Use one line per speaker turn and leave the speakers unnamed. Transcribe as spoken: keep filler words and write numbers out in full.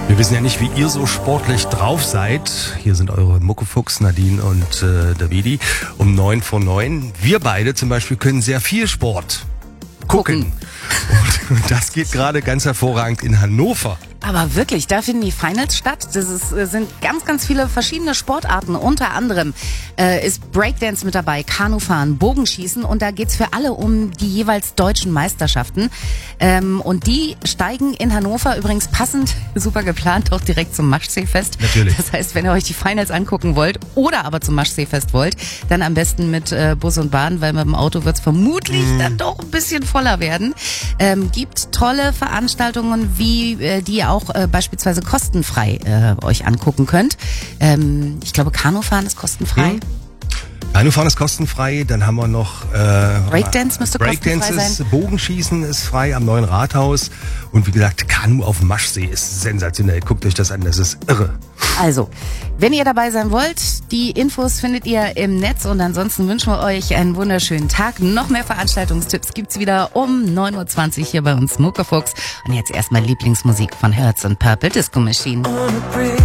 Wir wissen ja nicht, wie ihr so sportlich drauf seid. Hier sind eure Muckefuchs, Nadine und äh, Davidi um neun vor neun. Wir beide zum Beispiel können sehr viel Sport gucken. Und, und das geht gerade ganz hervorragend in Hannover.
Aber wirklich, da finden die Finals statt. Das ist, sind ganz, ganz viele verschiedene Sportarten. Unter anderem äh, ist Breakdance mit dabei, Kanufahren, Bogenschießen. Und da geht's für alle um die jeweils deutschen Meisterschaften. Ähm, und die steigen in Hannover übrigens passend, super geplant, auch direkt zum Maschseefest.
Natürlich.
Das heißt, wenn ihr euch die Finals angucken wollt oder aber zum Maschseefest wollt, dann am besten mit äh, Bus und Bahn, weil mit dem Auto wird's vermutlich mm. dann doch ein bisschen voller werden. Ähm, gibt tolle Veranstaltungen, wie äh, die ihr auch auch äh, beispielsweise kostenfrei äh, euch angucken könnt. Ähm, ich glaube, Kanufahren ist kostenfrei.
Mhm. Kanufahren ist kostenfrei, dann haben wir noch äh,
Breakdance müsste
Breakdance
kostenfrei
ist,
sein.
Bogenschießen ist frei am neuen Rathaus und wie gesagt, Kanu auf dem Maschsee ist sensationell. Guckt euch das an, das ist irre.
Also, wenn ihr dabei sein wollt, die Infos findet ihr im Netz und ansonsten wünschen wir euch einen wunderschönen Tag. Noch mehr Veranstaltungstipps gibt's wieder um neun Uhr zwanzig hier bei uns Muckefuchs. Und jetzt erstmal Lieblingsmusik von Herz und Purple Disco Machine.